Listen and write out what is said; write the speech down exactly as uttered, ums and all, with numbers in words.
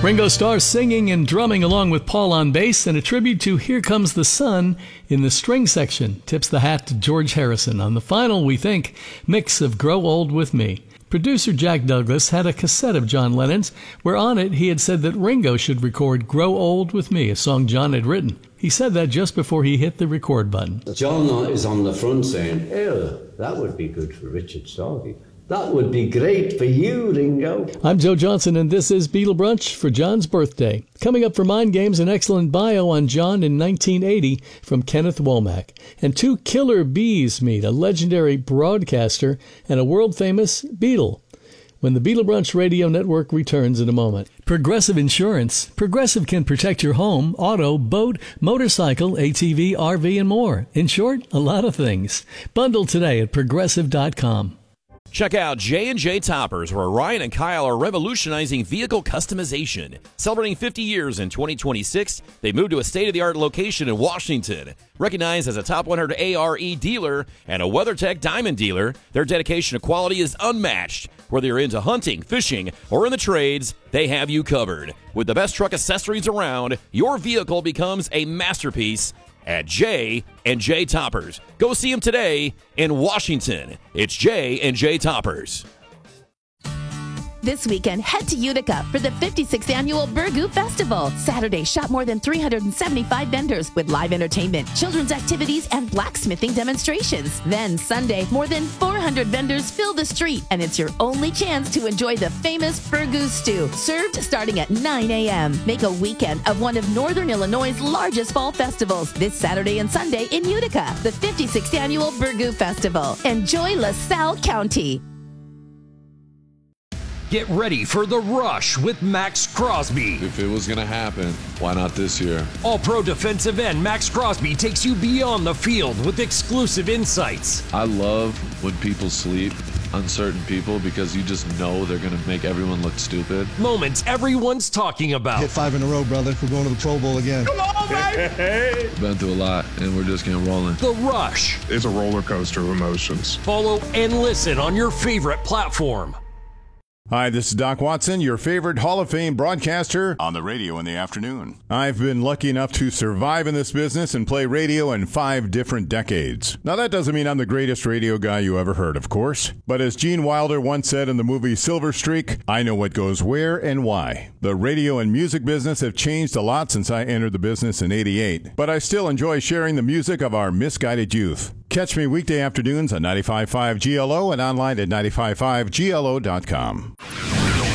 Ringo Starr singing and drumming along with Paul on bass, and a tribute to Here Comes the Sun in the string section. Tips the hat to George Harrison on the final, we think, mix of Grow Old With Me. Producer Jack Douglas had a cassette of John Lennon's where on it he had said that Ringo should record Grow Old With Me, a song John had written. He said that just before he hit the record button. John is on the front saying, "Oh, that would be good for Richard Starkey. That would be great for you, Ringo." I'm Joe Johnson, and this is Beatle Brunch for John's birthday. Coming up for Mind Games, an excellent bio on John in nineteen eighty from Kenneth Womack. And two killer bees meet, a legendary broadcaster and a world-famous Beatle, when the Beatle Brunch Radio Network returns in a moment. Progressive Insurance. Progressive can protect your home, auto, boat, motorcycle, A T V, R V, and more. In short, a lot of things. Bundle today at progressive dot com. Check out J and J Toppers, where Ryan and Kyle are revolutionizing vehicle customization. Celebrating fifty years in twenty twenty-six, they moved to a state-of-the-art location in Washington. Recognized as a top one hundred A R E dealer and a WeatherTech Diamond dealer, their dedication to quality is unmatched. Whether you're into hunting, fishing, or in the trades, they have you covered. With the best truck accessories around, your vehicle becomes a masterpiece at J and J Toppers. Go see them today in Washington. It's J and J Toppers. This weekend, head to Utica for the fifty-sixth Annual Burgoo Festival. Saturday, shop more than three hundred seventy-five vendors with live entertainment, children's activities, and blacksmithing demonstrations. Then Sunday, more than four hundred vendors fill the street, and it's your only chance to enjoy the famous Burgoo stew, served starting at nine a.m. Make a weekend of one of Northern Illinois' largest fall festivals this Saturday and Sunday in Utica, the fifty-sixth Annual Burgoo Festival. Enjoy LaSalle County. Get ready for The Rush with Max Crosby. If it was going to happen, why not this year? All-Pro defensive end Max Crosby takes you beyond the field with exclusive insights. I love when people sleep on certain people because you just know they're going to make everyone look stupid. Moments everyone's talking about. Hit five in a row, brother. We're going to the Pro Bowl again. Come on, baby! Been through a lot, and we're just getting rolling. The Rush. It's a roller coaster of emotions. Follow and listen on your favorite platform. Hi, this is Doc Watson, your favorite Hall of Fame broadcaster on the radio in the afternoon. I've been lucky enough to survive in this business and play radio in five different decades. Now, that doesn't mean I'm the greatest radio guy you ever heard, of course. But as Gene Wilder once said in the movie Silver Streak, I know what goes where and why. The radio and music business have changed a lot since I entered the business in eighty-eight. But I still enjoy sharing the music of our misguided youth. Catch me weekday afternoons on ninety-five point five G L O and online at ninety-five point five G L O dot com.